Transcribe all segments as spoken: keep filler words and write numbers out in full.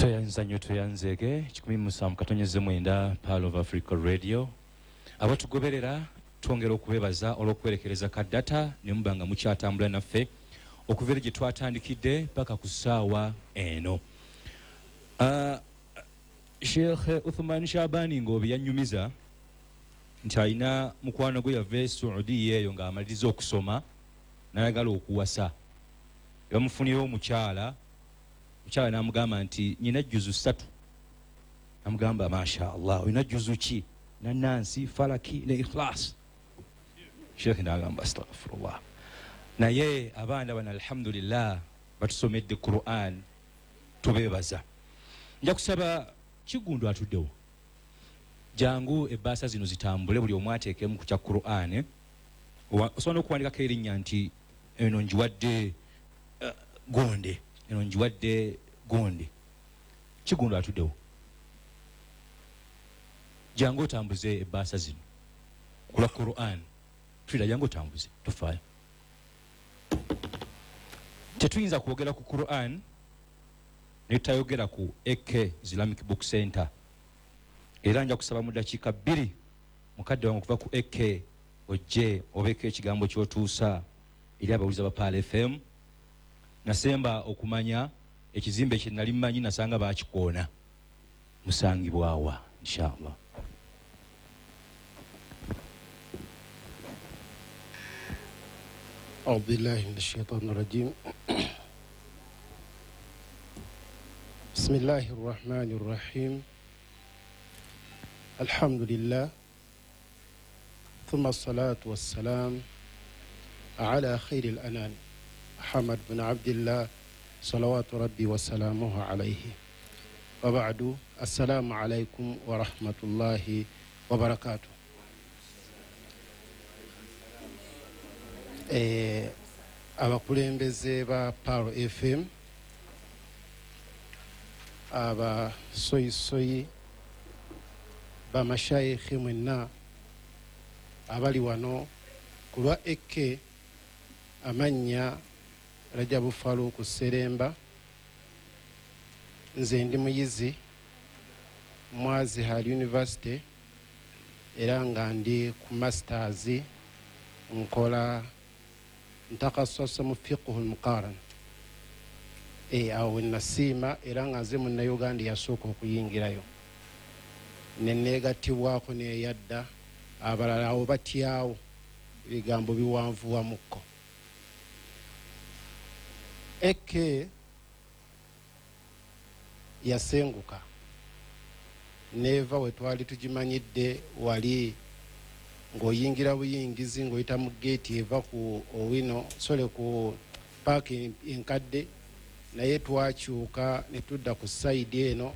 Toyanza nnyo toyanzege kikumi mu musanvu katonyeze mwenda Pearl of Africa Radio abatugoberera twongera okubebaza olw'okwerekereza ka data ne mubanga mukyatambula naffe okuva gye twatandikidde paka ku ssaawa eno. Uh, Sheikh Uthman Shabani Ngobi yannyumiza nti alina mukwano gwe yava e Saudiya eyo ng'amaliriza okusoma n'ayagala okuwasa. Bamufunira omukyala mukyala n'amugamba nti nyina juzu ssatu. Namugamba masha Allah olina juzu ki? Na Nansi, Falaki ne Ikhlas. Sheikh n'agamba astaghfirullah. Naye abaana bano alhamdulillah batusomedde Quran tubebaza. Nja kusaba Kigundu atuddewo. Jangu ebbaasa zino zitambule buli omu ateekemu ku kya Quran. Osobola okuwandikako erinnya nti eno njiwadde uh, Gonde. Eno njiwadde Gonde. Kigundu atuddewo. Jangu otambuze ebbaasa zino. Kula Quran. Twira jangu otambuze. Tofaayo. Tetuyinza kwogera ku Quran ne tutayogera ku A K Islamic Book Center. Era nja kusaba mu dakiika bbiri mukadde wange okuva ku A K ojje obeeko ekigambo ky'otuusa eri abawuliza ba Pearl F M. Nasemba okumanya ekizimbe kye nali mmanyi nasanga baakikoona. Musangibwawa inshallah. أعوذ بالله من الشيطان الرجيم. بسم الله الرحمن الرحيم. الحمد لله ثم الصلاة والسلام على خير الأنام محمد بن عبد الله صلوات ربي وسلامه عليه وبعد. السلام عليكم ورحمة الله وبركاته. Eh, abakulembeze ba Pearl F M, aba soyi soyi ba mashayikhi mwenna abali wano kulwa A K amanya Rajabu Faruku Seremba. Nze ndi muyizi mwazi Hali University era nga ndi ku masters nkola ntakasasa mu fiqh al-muqaran. Eh awo nasima era nga nze munna Uganda yasooka okuyingirayo. Nenegatibwako ne yadda abalala awo batyawo ebigambo biwanvu wamukko. A K yasenguka neva we twali tugimanyidde wali ng'oyingira buyingizi ng'oyita mu gate eva ku owino sole ku paaki enkadde, naye twakyuka ne tudda ku side eno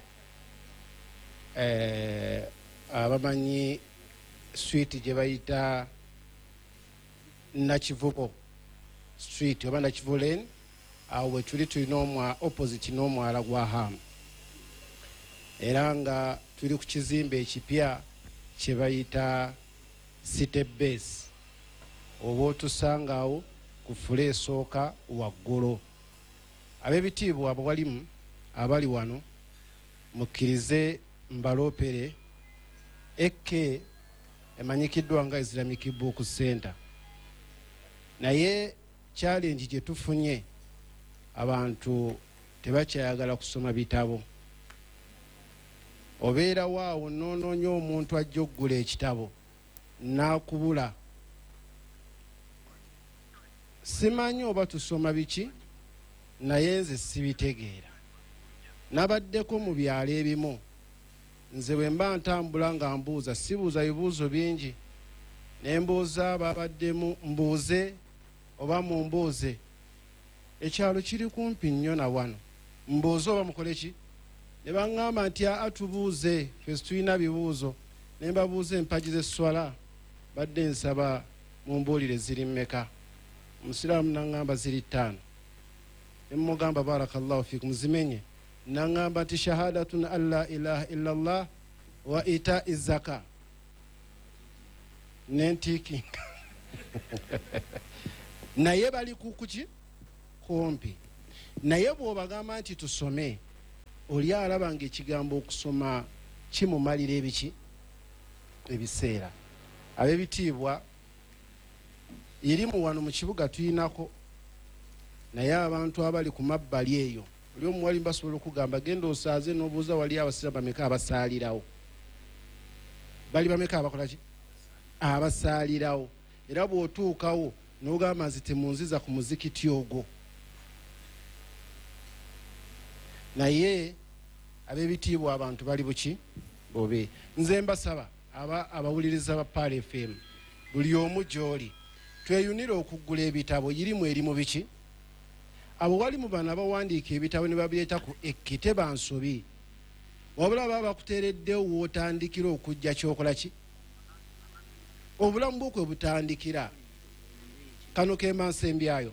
eh, abamanyi street gye bayita Nakivubo street oba Nakivu lane, awo we tuli tulina omwa opposite n'omwala gwa Hamu, era nga tuli ku kizimbe ekipya kye bayita City Base. Oba otusangawo ku fule esooka waggulu. Ab'ebitiibwa abawalimu abali wano mukkirize mbaloopere A K emanyikiddwa nga Islamic Book Center, naye challenge gye tufunye abantu tebakyayagala kusoma bitabo. Obeera waawo noonoonya omuntu ajja oggula ekitabo nakubula. Simanyi oba tusoma biki, naye nze sibitegeera. Nabaddeko mu byalo ebimu, nze bwe mba ntambula nga mbuuza, sibuuza bibuuzo bingi, ne mbuuza ababaddemu mbuuze oba mumbuuze, ekyalo kiri kumpi nnyo na wano, mbuuze oba mukole ki? Ne baŋŋamba nti atubuuze, ffe tulina bibuuzo. Ne mbabuuza empagi z'esswala badde nsaba mumbuulire ziri mmeka. Omusiraamu n'aŋŋamba ziri ttaano. Ne mugamba barakallahu fikum zimenye. N'aŋŋamba nti shahadatun an la ilaha illallah wa ita'i zaka. Ne ntiikinga. Naye bali kukuki kumpi. Naye bw'obagamba nti tusome oli alaba ng'ekigambo okusoma kimumalira ebiki ebiseera. Ab'ebitiibwa irimu wano mu kibuga tuyinako, naye abantu abali ku mabbali eyo oli omuwali basobola okugamba genda osaaze n'obuuza wali abasira bameka abasaalirawo. Bali bameka abakola ki? Abasaalirawo. Era bw'otuukawo n'ogamba nti temunziza ku muzikiti ogwo. Naye ab'ebitiibwa abantu bali buki bobe. Nze mbasaba aba abawuliriza ba P A L F M buli omu gy'oli tweyunira okuggula ebitabo irimu eri mu biki. Abo wali mu bana abawandiika ebitabo ne babyeta ku ekkite bansobi. Wabula baba bakuteereddewo w'otandikira okujja kyokola ki? Obulamu bwo kwe butandikira. Kano keemansembyayo.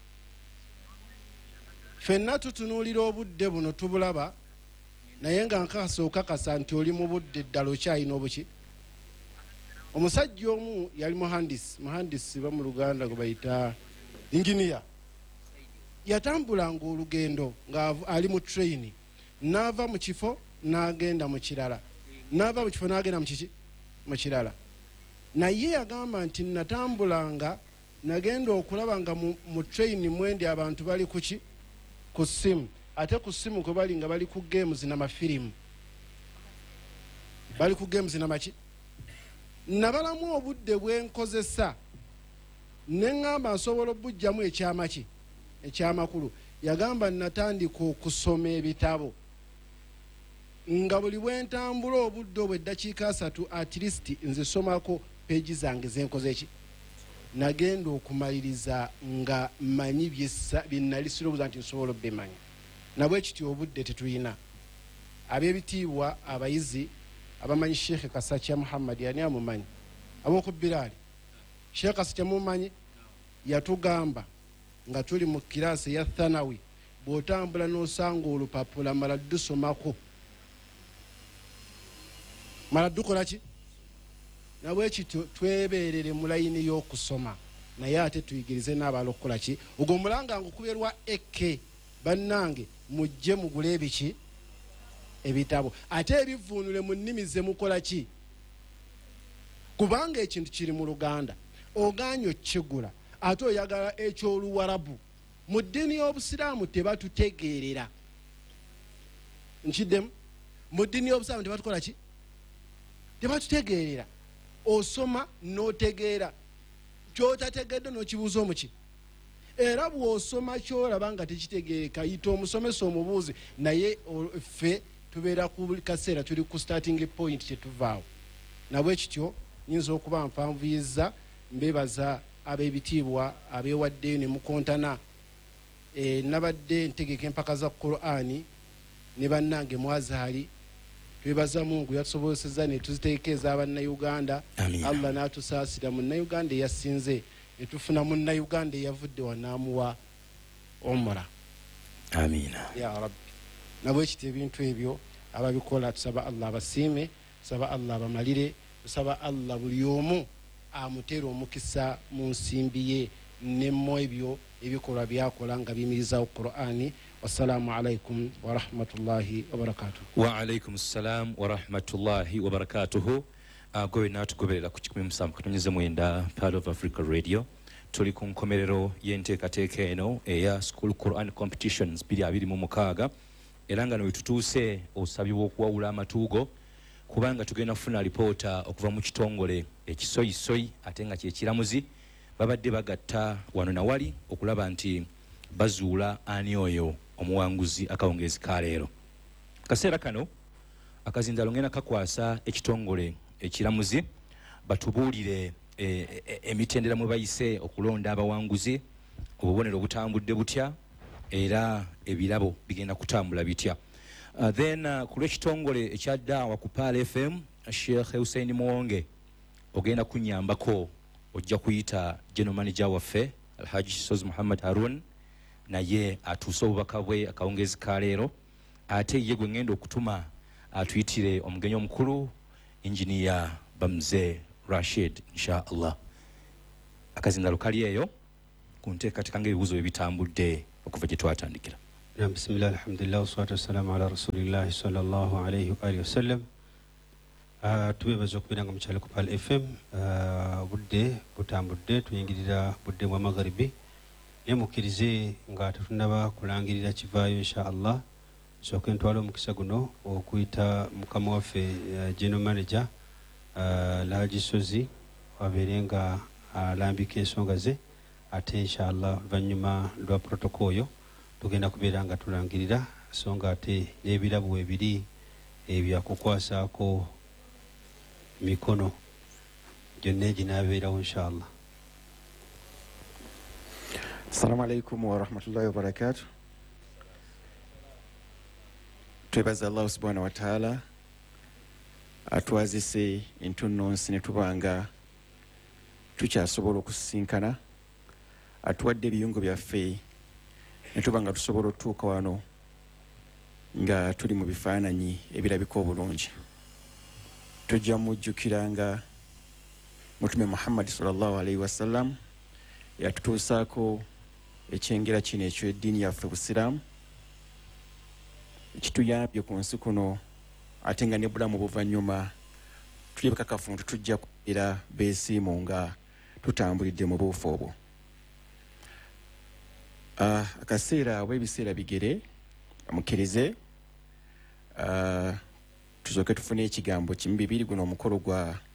Ffenna tutunuulira obudde buno tubulaba, naye nga nkakasa okakasa nti oli mu budde ddala okyalina obuki. Omusajja omu yali muhandisi, muhandisi ba mu Luganda gwe bayita inginiya. Yatambulanga olugendo nga ali mu train, n'ava mu kifo n'agenda mu kirala, n'ava mu kifo n'agenda mu kiki mu kirala. Naye yagamba nti natambulanga nagenda okulaba nga mu, mu train mwendi abantu bali kuki ku simu, ate ku simu kwe bali nga bali ku games na mafirimu, bali ku games na maki. Nabalamu obudde bwenkozesa neŋŋamba nsobola obujjamu ekyamaki ekyamakulu. Yagamba natandika okusoma ebitabo nga buli bwentambula obudde obwo eddakiika asatu at least nze somako peegi zange zenkoze eki. Nagenda okumaliriza nga manyi byenalisiroobuza nti nsobola obbemanya. Nabwe kityo obudde tetuyina. Ab'ebitiibwa abayizi abamanyi Sheikh Kasakya Muhammad yani amumanyi ab'oku Biraali. Sheikh Kasakya mumanyi yatugamba nga tuli mu kiraasi ya Thanawi, bw'otambula n'osanga olupapula mala ddusomako, mala ddukola ki. Nabwe kityo twebeerere mu layini y'okusoma, naye ate tuyigirize n'abalala okukola ki. Ogwo mulanga ngukuberwa eke bannange mujje mugule ebiki ebitabo, ate ebivuunule mu nnimi ze mukola ki. Kubanga ekintu kiri mu Luganda ogaanyo kigula ate oyagala eky'Oluwarabu. Mu ddiini y'Obusiraamu tebatutegeerera. Nkiddemu mu ddiini y'Obusiraamu tebatukola ki? Tebatutegeerera. Osoma n'otegeera, ky'otategedde n'okibuuza omuki. Era bw'osoma ky'olaba nga tekitegeereka yita omusomesa omubuuze, naye ffe tubeera ku buli kaseera tuli ku starting point tetuvaawo. Nabwe kityo nyinza okuba mpanvuyizza, mbebaza ab'ebitiibwa abeewaddeyo ne mukontana. E, nabadde ntegeka empaka za Qur'ani ne bannange Mwazaali. Twebaza Mungu yatusobozesezza ne tuziteeka ez'Abannayuganda. Allah n'atusaasira Munnayuganda eyasinze ne tufuna Munnayuganda eyavudde wanaamuwa omura. Amiina Ya Rabbi. Nabwe kityo ebintu ebyo ababikola tusaba Allah abasiime, tusaba Allah abamalire, tusaba Allah buli omu amuteera omukisa mu nsimbi ye ne mu ebyo ebikolwa byakola nga biyimirizawo Qur'ani. Wassalamu alaikum wa rahmatullahi wa barakatuh. Wa alaikum salam wa rahmatullahi wa barakatuh. Gobe natugoberera ku kikumi musanvu katonyeze mwenda P A L of Africa Radio. Tuli ku nkomerero y'enteekateeka eno eya School Quran Competitions bbiri abiri mu mukaaga. Era nga newetutuuse osabibwa okuwawula amatuugo kubanga tugenda kufuna alipoota okuva mu kitongole ekisoyisoyi ate nga kyekiramuzi. Babadde bagatta wano na wali okulaba nti bazuula ani oyo omuwanguzi akawungeezi ka leero. Kaseera kano akazindaalo ngenda kakwasa ekitongole ekiramuzi batubuulire emitendera mwe bayise okulonda abawanguzi, obubonero obutambudde butya era ebirabo bigenda kutambula bitya. Uh, then uh, ku lw'ekitongole ekyaddawa ku P A L F M, Sheikh Hussein Muwonge ogenda kunyambako, ojja kuyita general manager waffe Alhaji Soz Muhammad Harun, naye atuuse obubaka bwe akawungeezi ka leero. Ate ye gwe ngenda okutuma atuyitire omugenyi omukulu engineer Bamze Rashid insha Allah. Akazindaalo kali eyo ku nteekateeka ng'ebibuuzo bye bitambudde okuva gye twatandikira. بسم الله الحمد لله والصلاة والسلام على رسول الله صلى الله عليه وآله وسلم. Tubebaza okubeera nga mukyalo ku Pal F M budde butambudde tuyingirira budde bwa magharibi naye mukkirize nga tetunnaba kulangirira kivaayo insha Allah nsooke ntwala omukisa guno okuyita mukama waffe general manager Laaji Sozi wabeere nga alambika ensonga ze ate insha Allah oluvannyuma lwa protocol oyo tugenda kubeera nga tulangirira so nga ate n'ebirabo ebiri ebyakukwasaako mikono gyonna eginaabeerawo inshallah. Assalamu alaikum wa rahmatullahi wa barakatuh. Twebaza Allah subhanahu wa ta'ala atwazise entunnunsi ne tubanga tukyasobola okusisinkana atuwadde ebiyungo byaffe ne tubanga tusobola otuuka wano nga tuli mu bifaananyi ebirabika obulungi. Tujja mujjukiranga Mutume Muhammad sallallahu alaihi wasallam yatutuusaako ekyengera kino eky'eddiini yaffe Busiraamu kituyambye ku nsi kuno ate nga ne bulamu buvannyuma tuli bakakafu nti tujja kubeera beesiimu nga tutambulidde mu buufu obwo. Uh, akaseera bw'ebiseera bigere mukkirize uh, tuzooke tufune ekigambo kimu bibiri guno omukolo gwa